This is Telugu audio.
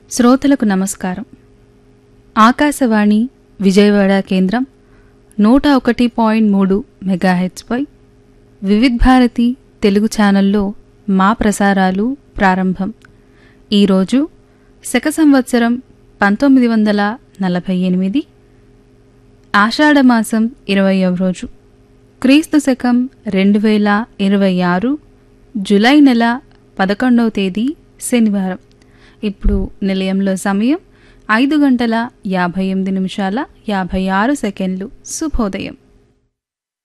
శ్రోతలకు నమస్కారం. ఆకాశవాణి విజయవాడ కేంద్రం 101.3 మెగాహెర్ట్జ్పై వివిధ్ భారతి తెలుగు ఛానల్లో మా ప్రసారాలు ప్రారంభం. ఈరోజు శక సంవత్సరం 1948 ఆషాఢమాసం 20వ రోజు, క్రీస్తు శకం 2026 జూలై నెల 11వ తేదీ శనివారం. ఇప్పుడు నిలయంలో సమయం 5:58 నిమిషాల 56 సెకండ్లు. శుభోదయం.